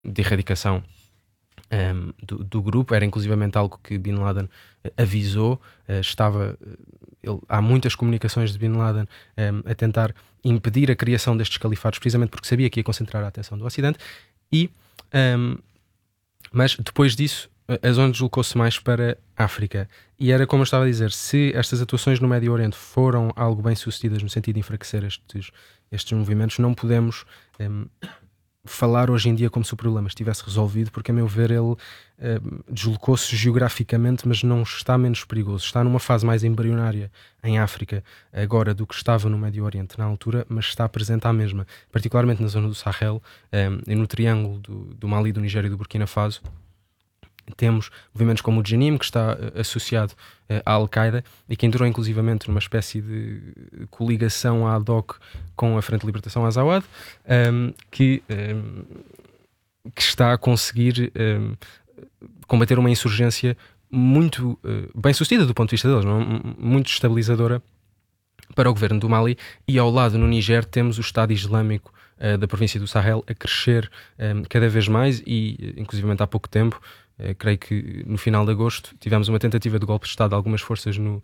de erradicação do grupo. Era inclusivamente algo que Bin Laden avisou. Há muitas comunicações de Bin Laden a tentar impedir a criação destes califados, precisamente porque sabia que ia concentrar a atenção do Ocidente. Mas depois disso a zona deslocou-se mais para a África, e era como eu estava a dizer: se estas atuações no Médio Oriente foram algo bem sucedidas no sentido de enfraquecer estes movimentos, não podemos falar hoje em dia como se o problema estivesse resolvido, porque a meu ver ele deslocou-se geograficamente, mas não está menos perigoso. Está numa fase mais embrionária em África agora do que estava no Médio Oriente na altura, mas está presente à mesma, particularmente na zona do Sahel e no triângulo do Mali, do Nigéria e do Burkina Faso. Temos movimentos como o Jenim, que está associado à Al-Qaeda e que entrou inclusivamente numa espécie de coligação ad hoc com a Frente de Libertação Azawad, que está a conseguir combater uma insurgência muito bem sucedida do ponto de vista deles, não? Muito estabilizadora para o governo do Mali. E ao lado, no Níger, temos o Estado Islâmico da província do Sahel a crescer cada vez mais, e inclusivamente há pouco tempo, creio que no final de agosto, tivemos uma tentativa de golpe de Estado de algumas forças no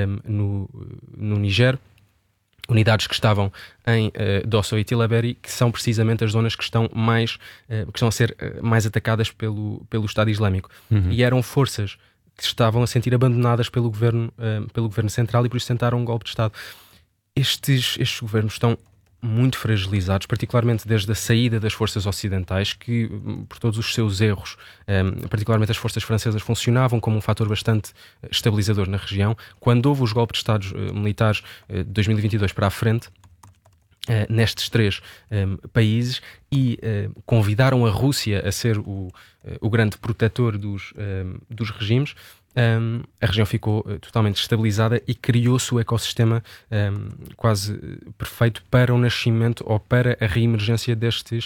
Níger, unidades que estavam em Dosso e Tillabéri, que são precisamente as zonas que estão a ser mais atacadas pelo Estado Islâmico. E eram forças que estavam a sentir abandonadas pelo governo central, e por isso tentaram um golpe de Estado. Estes governos estão muito fragilizados, particularmente desde a saída das forças ocidentais, que, por todos os seus erros, particularmente as forças francesas, funcionavam como um fator bastante estabilizador na região. Quando houve os golpes de Estados militares de 2022 para a frente, nestes três países, e convidaram a Rússia a ser o grande protetor dos regimes, a região ficou totalmente estabilizada e criou-se o ecossistema quase perfeito para o nascimento ou para a reemergência destes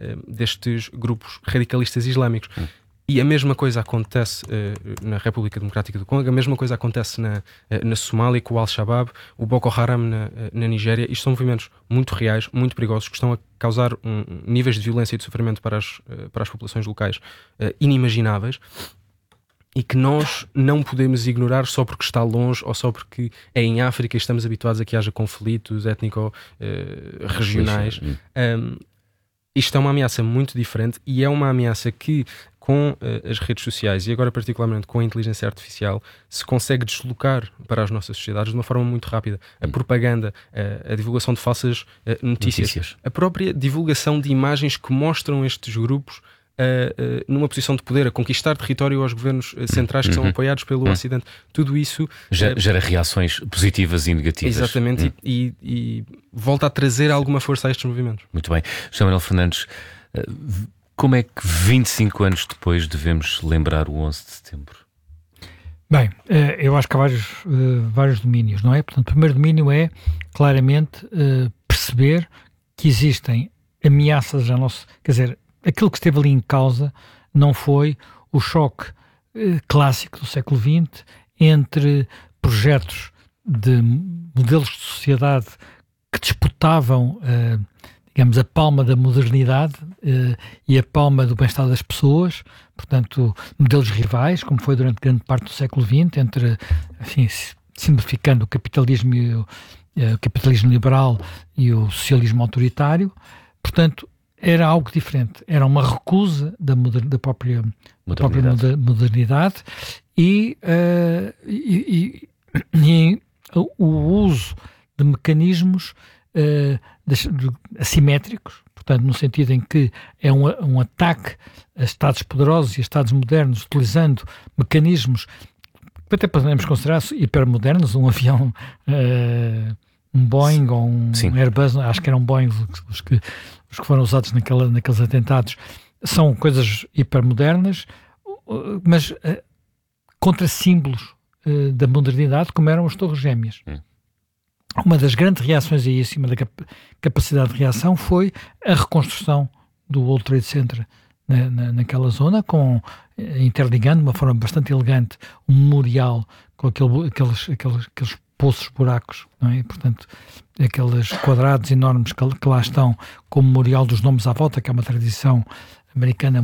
grupos radicalistas islâmicos. E a mesma coisa acontece na República Democrática do Congo, a mesma coisa acontece na Somália com o Al-Shabaab, o Boko Haram na Nigéria. Isto são movimentos muito reais, muito perigosos, que estão a causar níveis de violência e de sofrimento para as populações locais inimagináveis, e que nós não podemos ignorar só porque está longe ou só porque é em África e estamos habituados a que haja conflitos étnico-regionais. Isto é uma ameaça muito diferente, e é uma ameaça que, com as redes sociais e agora particularmente com a inteligência artificial, se consegue deslocar para as nossas sociedades de uma forma muito rápida. A propaganda, a divulgação de falsas notícias, a própria divulgação de imagens que mostram estes grupos numa posição de poder, a conquistar território aos governos centrais que são apoiados pelo Ocidente. Tudo isso gera reações positivas e negativas. Exatamente, e volta a trazer alguma força a estes movimentos. Muito bem. José Manuel Fernandes, como é que 25 anos depois devemos lembrar o 11 de setembro? Bem, eu acho que há vários domínios, não é? Portanto, o primeiro domínio é claramente perceber que existem ameaças a nosso... Quer dizer, aquilo que esteve ali em causa não foi o choque clássico do século XX entre projetos de modelos de sociedade que disputavam, digamos, a palma da modernidade e a palma do bem-estar das pessoas, portanto, modelos rivais, como foi durante grande parte do século XX, entre, enfim, simplificando o capitalismo liberal e o socialismo autoritário. Portanto, era algo diferente, era uma recusa da própria modernidade e o uso de mecanismos assimétricos, portanto, no sentido em que é um ataque a Estados poderosos e a Estados modernos, utilizando mecanismos que até podemos considerar hipermodernos, um avião... um Boeing ou um Airbus, acho que eram Boeing os que foram usados naqueles atentados, são coisas hipermodernas, mas contra símbolos da modernidade, como eram as Torres Gêmeas. Uma das grandes reações a isso, uma da capacidade de reação, foi a reconstrução do World Trade Center naquela zona, interligando de uma forma bastante elegante um memorial com aqueles poços, buracos, não é? Portanto, aqueles quadrados enormes que lá estão, com o memorial dos nomes à volta, que é uma tradição americana